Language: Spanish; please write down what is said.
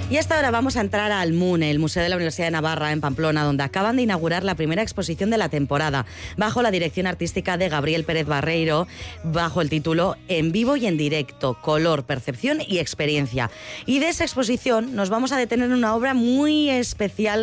Y hasta ahora vamos a entrar al MUNE, el Museo de la Universidad de Navarra, en Pamplona, donde acaban de inaugurar la primera exposición de la temporada, bajo la dirección artística de Gabriel Pérez Barreiro, bajo el título En vivo y en directo, color, percepción y experiencia. Y de esa exposición nos vamos a detener en una obra muy especial